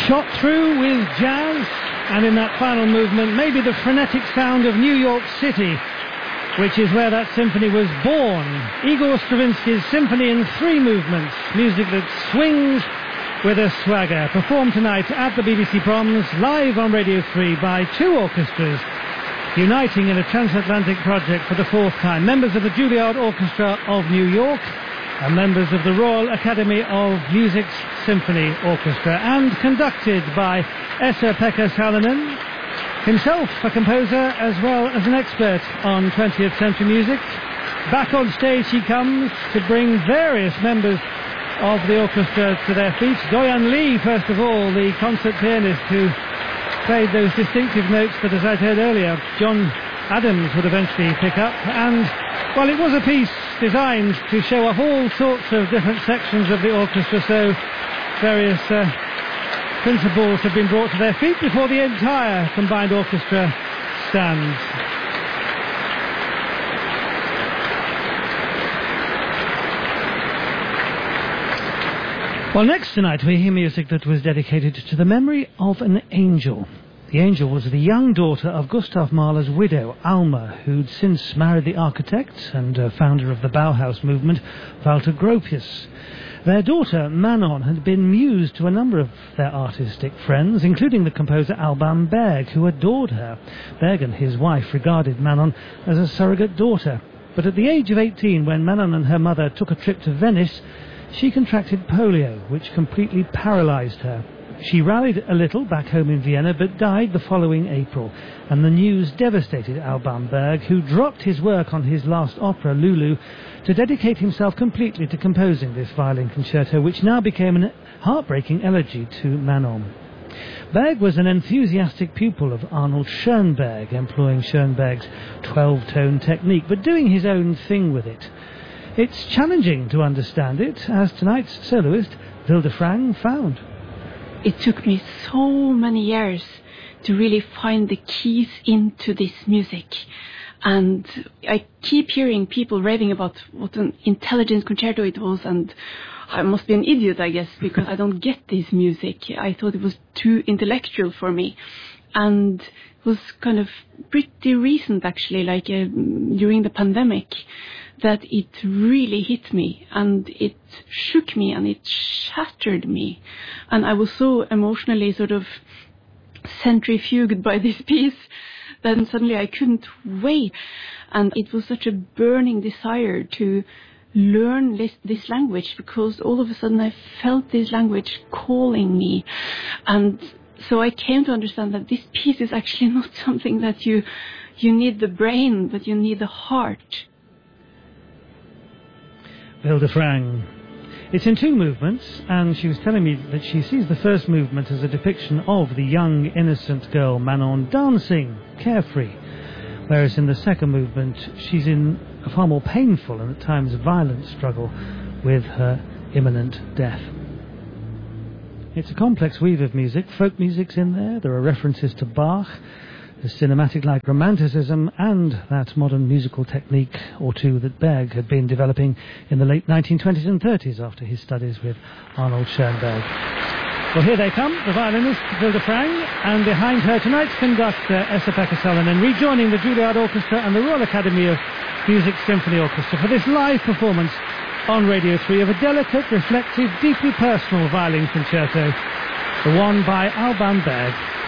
Shot through with jazz, and in that final movement, maybe the frenetic sound of New York City, which is where that symphony was born. Igor Stravinsky's symphony in 3 movements, music that swings with a swagger, performed tonight at the BBC Proms, live on Radio 3 by 2 orchestras, uniting in a transatlantic project for the 4th time. Members of the Juilliard Orchestra of New York and members of the Royal Academy of Music's Symphony Orchestra, and conducted by Esa-Pekka Salonen, himself a composer as well as an expert on 20th century music. Back on stage he comes to bring various members of the orchestra to their feet. Do-Hyun Lee, first of all, the concert pianist who played those distinctive notes that, as I heard earlier, John Adams would eventually pick up. And, well, it was a piece designed to show off all sorts of different sections of the orchestra, so various principals have been brought to their feet before the entire combined orchestra stands. Well, next tonight we hear music that was dedicated to the memory of an angel. The angel was the young daughter of Gustav Mahler's widow, Alma, who'd since married the architect and founder of the Bauhaus movement, Walter Gropius. Their daughter, Manon, had been muse to a number of their artistic friends, including the composer Alban Berg, who adored her. Berg and his wife regarded Manon as a surrogate daughter. But at the age of 18, when Manon and her mother took a trip to Venice, she contracted polio, which completely paralysed her. She rallied a little back home in Vienna, but died the following April, and the news devastated Alban Berg, who dropped his work on his last opera, Lulu, to dedicate himself completely to composing this violin concerto, which now became a heartbreaking elegy to Manon. Berg was an enthusiastic pupil of Arnold Schoenberg, employing Schoenberg's 12-tone technique, but doing his own thing with it. It's challenging to understand it, as tonight's soloist, Vilde Frang, found. It took me so many years to really find the keys into this music. And I keep hearing people raving about what an intelligent concerto it was, and I must be an idiot, I guess, because I don't get this music. I thought it was too intellectual for me. And it was kind of pretty recent, actually, like during the pandemic, that it really hit me, and it shook me, and it shattered me. And I was so emotionally sort of centrifuged by this piece that suddenly I couldn't wait. And it was such a burning desire to learn this language, because all of a sudden I felt this language calling me. And so I came to understand that this piece is actually not something that you need the brain, but you need the heart. Vilde Frang. It's in 2 movements, and she was telling me that she sees the first movement as a depiction of the young, innocent girl Manon dancing, carefree, whereas in the second movement she's in a far more painful and at times violent struggle with her imminent death. It's a complex weave of music. Folk music's in there. There are references to Bach, the cinematic-like romanticism, and that modern musical technique or two that Berg had been developing in the late 1920s and 30s after his studies with Arnold Schoenberg. Well, here they come, the violinist Vilde Frang, and behind her tonight's conductor Esa-Pekka Salonen, rejoining the Juilliard Orchestra and the Royal Academy of Music Symphony Orchestra for this live performance on Radio 3 of a delicate, reflective, deeply personal violin concerto, the one by Alban Berg.